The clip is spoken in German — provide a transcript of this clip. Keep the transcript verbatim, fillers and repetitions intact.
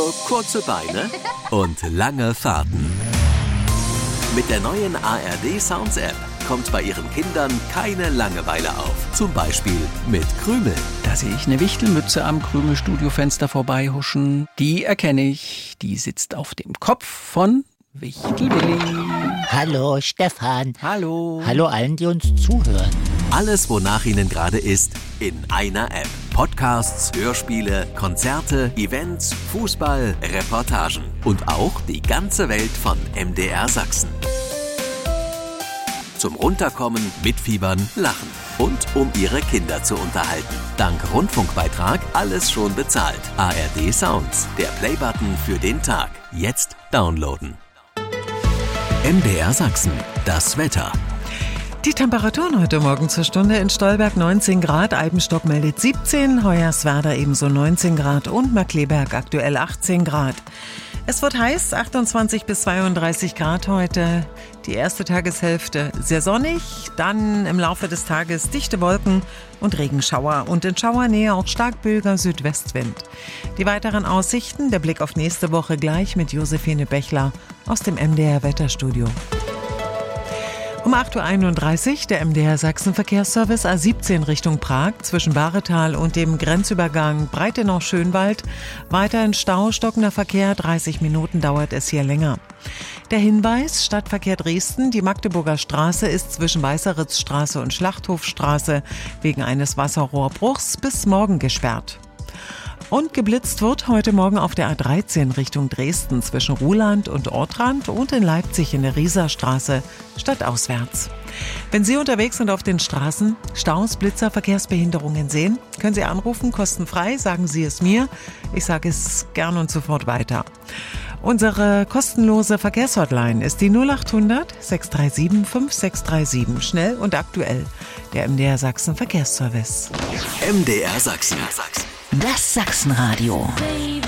Also kurze Beine und lange Fahrten. Mit der neuen A R D Sounds App kommt bei Ihren Kindern keine Langeweile auf. Zum Beispiel mit Krümel. Da sehe ich eine Wichtelmütze am Krümel-Studiofenster vorbeihuschen. Die erkenne ich. Die sitzt auf dem Kopf von Wichtelwilli. Hallo Stefan. Hallo. Hallo allen, die uns zuhören. Alles, wonach Ihnen gerade ist, in einer App. Podcasts, Hörspiele, Konzerte, Events, Fußball, Reportagen und auch die ganze Welt von M D R Sachsen. Zum Runterkommen, mitfiebern, lachen und um Ihre Kinder zu unterhalten. Dank Rundfunkbeitrag alles schon bezahlt. A R D Sounds, der Playbutton für den Tag. Jetzt downloaden. M D R Sachsen, das Wetter. Die Temperaturen heute Morgen zur Stunde: in Stolberg neunzehn Grad, Eibenstock meldet siebzehn, Hoyerswerda ebenso neunzehn Grad und Markkleeberg aktuell achtzehn Grad. Es wird heiß, achtundzwanzig bis zweiunddreißig Grad heute. Die erste Tageshälfte sehr sonnig, dann im Laufe des Tages dichte Wolken und Regenschauer und in Schauernähe auch stark böiger Südwestwind. Die weiteren Aussichten, der Blick auf nächste Woche gleich mit Josephine Bechler aus dem M D R Wetterstudio. Um acht Uhr einunddreißig der M D R Sachsen Verkehrsservice A siebzehn Richtung Prag zwischen Bahretal und dem Grenzübergang Breitenau-Schönwald. Weiter in Stau, stockender Verkehr, dreißig Minuten dauert es hier länger. Der Hinweis: Stadtverkehr Dresden, die Magdeburger Straße ist zwischen Weißeritzstraße und Schlachthofstraße wegen eines Wasserrohrbruchs bis morgen gesperrt. Und geblitzt wird heute Morgen auf der A dreizehn Richtung Dresden zwischen Ruhland und Ortrand und in Leipzig in der Rieserstraße stadtauswärts. Wenn Sie unterwegs sind auf den Straßen, Staus, Blitzer, Verkehrsbehinderungen sehen, können Sie anrufen, kostenfrei, sagen Sie es mir. Ich sage es gern und sofort weiter. Unsere kostenlose Verkehrshotline ist die null acht hundert sechs drei sieben fünf sechs drei sieben. Schnell und aktuell. Der M D R Sachsen Verkehrsservice. M D R Sachsen. Das Sachsenradio. Baby.